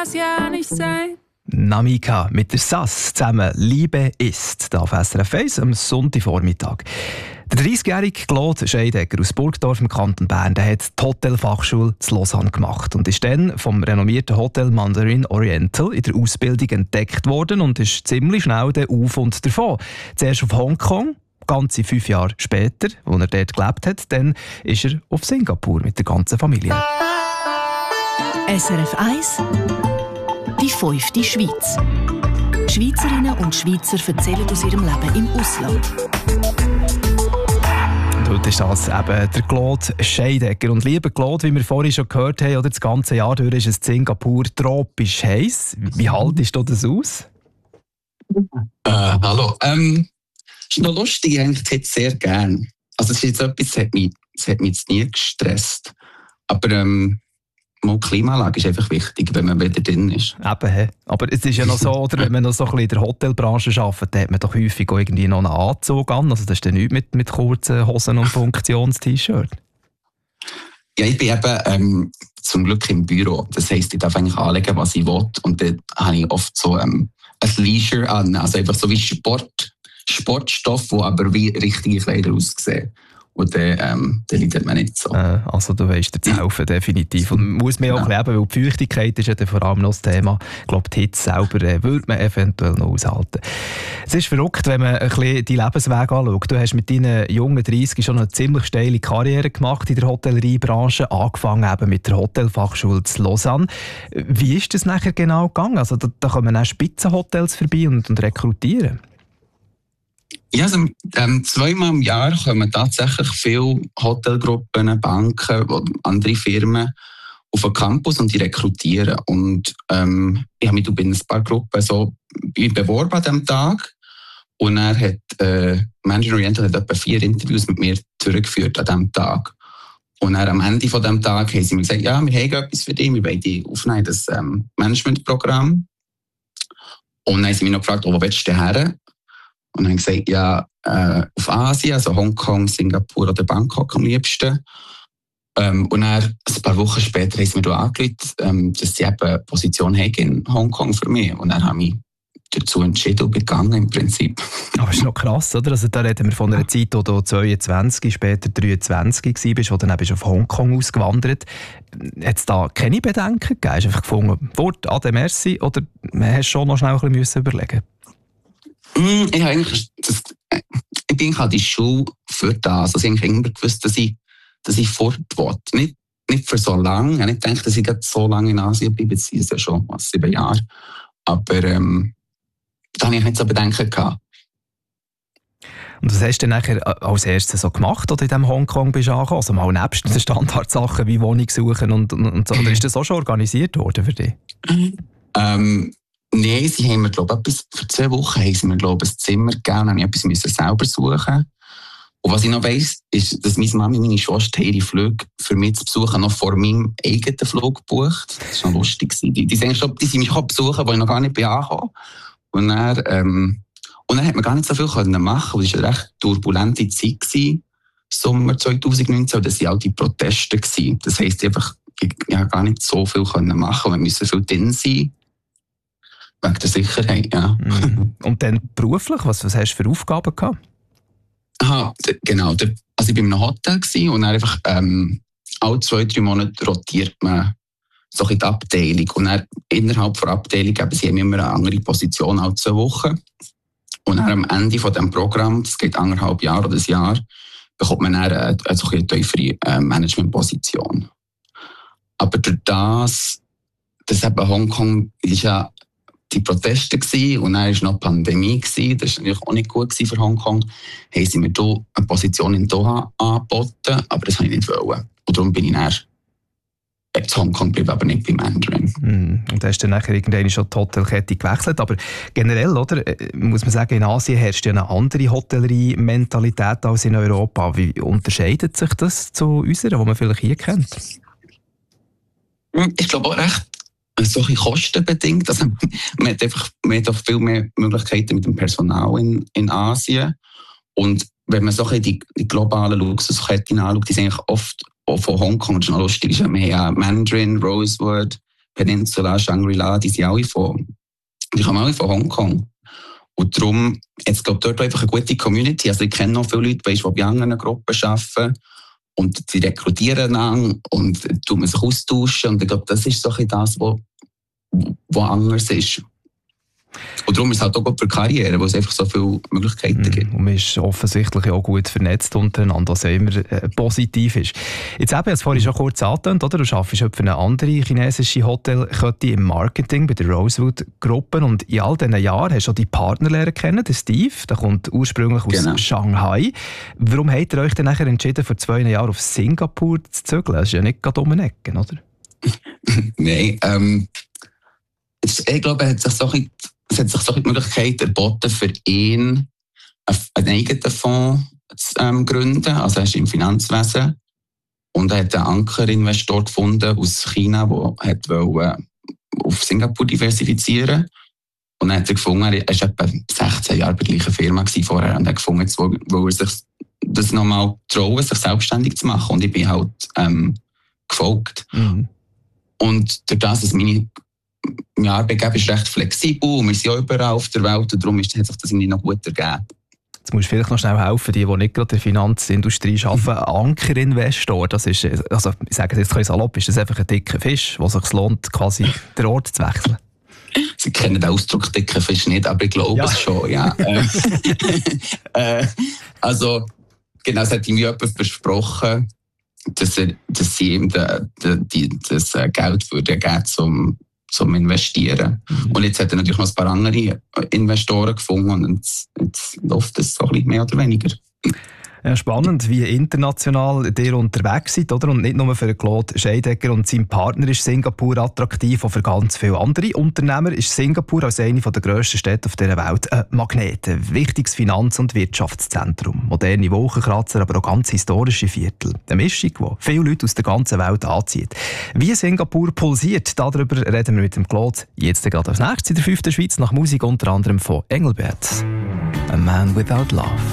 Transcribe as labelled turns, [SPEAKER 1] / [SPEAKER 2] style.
[SPEAKER 1] das ja nicht sein.
[SPEAKER 2] Namika mit der Sass zusammen «Liebe ist» da auf SRF 1 am Sonntagvormittag. Der 30-jährige Claude Scheidegger aus Burgdorf im Kanton Bern, der hat die Hotelfachschule zu Lausanne gemacht und ist dann vom renommierten Hotel Mandarin Oriental in der Ausbildung entdeckt worden und ist ziemlich schnell auf und davon. Zuerst auf Hongkong, ganze 5 Jahre später, als er dort gelebt hat, dann ist er auf Singapur mit der ganzen Familie.
[SPEAKER 3] SRF 1 Die 5. Schweiz. Schweizerinnen und Schweizer erzählen aus ihrem Leben im Ausland.
[SPEAKER 2] Und heute ist das eben der Claude Scheidegger. Und lieber Claude, wie wir vorhin schon gehört haben, oder das ganze Jahr durch ist es in Singapur tropisch heiß. Wie haltest du das aus?
[SPEAKER 4] Hallo. Ist noch lustig, eigentlich hätte ich sehr gern. Also es ist jetzt etwas, das hat mich jetzt nie gestresst. Aber mal Klimaanlage ist einfach wichtig, wenn man wieder drin ist.
[SPEAKER 2] Eben, aber es ist ja noch so, oder, wenn man noch so ein bisschen in der Hotelbranche arbeitet, dann hat man doch häufig auch irgendwie noch einen Anzug an. Also das ist dann nichts mit kurzen Hosen und Funktions-T-Shirt.
[SPEAKER 4] Ja, ich bin eben zum Glück im Büro. Das heisst, ich darf eigentlich anlegen, was ich will. Und dann habe ich oft so ein Leisure an. Also einfach so wie Sportstoff, wo aber wie richtige Kleider aussehen. Und dann leidet man nicht so.
[SPEAKER 2] Also du weißt dir zu helfen, definitiv. Und muss man auch leben, weil die Feuchtigkeit ist ja vor allem noch das Thema. Ich glaube, die Hitze selber würde man eventuell noch aushalten. Es ist verrückt, wenn man ein bisschen die Lebenswege anschaut. Du hast mit deinen jungen 30 schon eine ziemlich steile Karriere gemacht in der Hotelleriebranche, angefangen eben mit der Hotelfachschule zu Lausanne. Wie ist das nachher genau gegangen? Also da kommen auch Spitzenhotels vorbei und rekrutieren.
[SPEAKER 4] Ja, also, 2-mal im Jahr kommen tatsächlich viele Hotelgruppen, Banken, andere Firmen auf den Campus und die rekrutieren. Und ich habe mich bei ein paar Gruppen so beworben an diesem Tag. Und er hat Mandarin Oriental hat etwa 4 Interviews mit mir durchgeführt an diesem Tag. Und dann am Ende von diesem Tag haben sie mir gesagt, ja, wir haben etwas für dich, wir wollen dich aufnehmen, das Managementprogramm. Und dann haben sie mich noch gefragt, wo willst du her? Und dann habe ich gesagt, ja, auf Asien, also Hongkong, Singapur oder Bangkok am liebsten. Und dann, ein paar Wochen später haben sie mir angerufen, dass sie eben eine Position haben in Hongkong für mich. Und dann habe ich mich dazu entschieden und begangen im Prinzip.
[SPEAKER 2] Aber das ist noch krass, oder? Also da reden wir von einer Zeit, wo du 22, später 23 warst, wo dann bist du auf Hongkong ausgewandert. Hat es da keine Bedenken gegeben? Hast du einfach gefunden, Wort, ade, merci, oder hast du schon noch schnell ein bisschen überlegen?
[SPEAKER 4] Ich bin an die Schule für das. Also ich habe immer gewusst, dass ich fort will. Nicht für so lange. Ich habe nicht gedacht, dass ich so lange in Asien bleibe. Jetzt sind es ja schon 7 Jahre. Aber da habe ich nicht so Bedenken gehabt.
[SPEAKER 2] Und was hast du dann nachher als erstes so gemacht, oder in diesem Hongkong bist du angekommen? Also mal nebst den Standardsachen wie Wohnung suchen und so. Oder ist das auch schon organisiert worden für dich?
[SPEAKER 4] Nein, sie haben mir, glaube ich, für 2 Wochen haben sie mir, glaube ich, ein Zimmer gegeben und ich musste etwas selber suchen. Und was ich noch weiss, ist, dass meine Mami und meine Schwester ihre Flüge für mich zu besuchen noch vor meinem eigenen Flug gebucht. Das war noch lustig. Die sind mich auch besuchen, wo ich noch gar nicht angekommen bin. Und dann hat man gar nicht so viel machen. Es war eine recht turbulente Zeit, Sommer 2019, und das waren all die Proteste. Das heisst, ich konnte gar nicht so viel machen. Wir müssen viel drin sein. Wegen der Sicherheit, ja.
[SPEAKER 2] Und dann beruflich, was hast du für Aufgaben gehabt?
[SPEAKER 4] Aha, genau. Also ich war in einem Hotel und dann einfach alle 2-3 Monate rotiert man so in die Abteilung. Und dann innerhalb der Abteilung haben sie immer eine andere Position als 2 Wochen. Und dann am Ende von diesem Programm, das geht 1,5 Jahre oder ein Jahr, bekommt man dann eine tiefere Managementposition. Aber durch das eben Hongkong ist ja die Proteste gewesen, und dann war noch die Pandemie gewesen. Das war natürlich auch nicht gut für Hongkong. Haben sie mir hier eine Position in Doha angeboten, aber das wollte ich nicht. Und darum bin ich dann zu Hongkong geblieben, aber nicht bei Mandarin.
[SPEAKER 2] Und hast du dann nachher irgendwann schon die Hotelkette gewechselt. Aber generell, oder, muss man sagen, in Asien herrscht ja eine andere Hotellerie-Mentalität als in Europa. Wie unterscheidet sich das zu unserer, die man vielleicht hier kennt?
[SPEAKER 4] Ich glaube auch recht solche kostenbedingt. Also, man hat auch viel mehr Möglichkeiten mit dem Personal in Asien. Und wenn man so die globalen Luxusketten anschaut, die sind eigentlich oft auch von Hongkong, das ist noch lustig, wir haben ja Mandarin, Rosewood, Peninsula, Shangri-La, die kommen alle von Hongkong. Und darum, jetzt glaube ich, dort einfach eine gute Community. Also ich kenne noch viele Leute, die bei anderen Gruppen arbeiten. Und die rekrutieren dann und tun man sich austauschen. Und ich glaube, das ist so ein das, was anders ist. Und darum ist es halt auch gut für Karriere, weil es einfach so viele Möglichkeiten gibt.
[SPEAKER 2] Und man ist offensichtlich auch gut vernetzt untereinander, was immer positiv ist. Jetzt eben, jetzt vorhin schon kurz angetönt, oder? Du arbeitest für eine andere chinesische Hotelkette im Marketing bei der Rosewood-Gruppe und in all diesen Jahren hast du auch die Partner lernen kennen, den Steve, der kommt ursprünglich aus Shanghai. Warum habt ihr euch dann nachher entschieden, vor 2 Jahren auf Singapur zu zügeln? Das ist ja nicht gerade um den Ecken, oder?
[SPEAKER 4] Nein, ich glaube, es hat sich so die Möglichkeit erboten, für ihn einen eigenen Fonds zu gründen. Also er ist im Finanzwesen und er hat einen Ankerinvestor gefunden aus China, der auf Singapur diversifizieren wollte. Und dann hat er gefunden, er war etwa 16 Jahre bei der gleichen Firma vorher und er hat gefunden, jetzt will er sich das nochmal trauen, sich selbstständig zu machen. Und ich bin halt gefolgt. Mhm. Und durch das, dass mein Arbeitgeber ist recht flexibel und wir sind auch überall auf der Welt und darum hat sich das irgendwie noch gut ergeben.
[SPEAKER 2] Jetzt musst du vielleicht noch schnell helfen, die nicht gerade in der Finanzindustrie arbeiten. Ankerinvestor, das ist, also ich sage es jetzt ein bisschen salopp, ist das einfach ein dicker Fisch, wo es sich lohnt, quasi den Ort zu wechseln?
[SPEAKER 4] Sie kennen den Ausdruck dicker Fisch nicht, aber ich glaube es schon, ja. Also, genau, es hat ihm jemand versprochen, dass sie ihm das Geld würde geben zum Investieren. Mhm. Und jetzt hat er natürlich noch ein paar andere Investoren gefunden und jetzt läuft es so ein bisschen mehr oder weniger.
[SPEAKER 2] Ja, spannend, wie international ihr unterwegs seid, oder? Und nicht nur für Claude Scheidegger und seinen Partner ist Singapur attraktiv, auch für ganz viele andere Unternehmer ist Singapur als eine der grössten Städte auf dieser Welt ein Magnet, ein wichtiges Finanz- und Wirtschaftszentrum. Moderne Wolkenkratzer, aber auch ganz historische Viertel. Eine Mischung, die viele Leute aus der ganzen Welt anzieht. Wie Singapur pulsiert, darüber reden wir mit dem Claude jetzt gerade als nächstes in der 5. Schweiz nach Musik unter anderem von Engelbert. A Man Without Love.